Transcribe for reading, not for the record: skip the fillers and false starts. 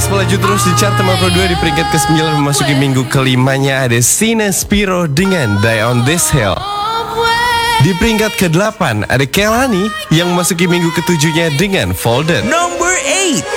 Yes, melaju terus di chart nomor 2 di peringkat ke-9 memasuki minggu kelimanya ada Sina Spiro dengan Die on This Hill. Di peringkat ke-8 ada Kelani yang memasuki minggu ke-7-nya dengan Folded. Number 8.